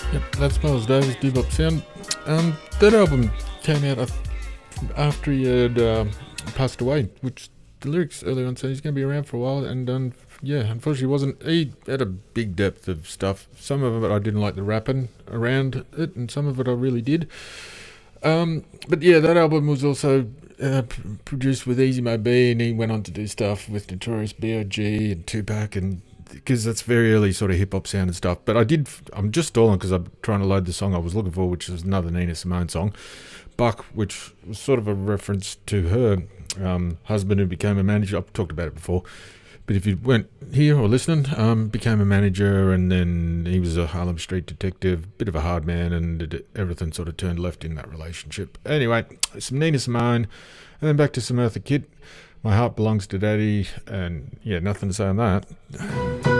Yep, that's Miles Davis, Bebop Sound. That album came out after he had passed away, which the lyrics earlier on said he's going to be around for a while, and yeah, unfortunately wasn't. He had a big depth of stuff. Some of it I didn't like the rapping around it, and some of it I really did. But yeah, that album was also produced with Easy Mo B, and he went on to do stuff with Notorious B.I.G. and Tupac, and because that's very early sort of hip hop sound and stuff. But I'm just stalling because I'm trying to load the song I was looking for, which is another Nina Simone song, Buck, which was sort of a reference to her husband who became a manager. I've talked about it before. But if you weren't here or listening, became a manager, and then he was a Harlem Street detective, bit of a hard man, and everything sort of turned left in that relationship. Anyway, some Nina Simone, and then back to some Eartha Kitt. My Heart Belongs to Daddy, and yeah, nothing to say on that.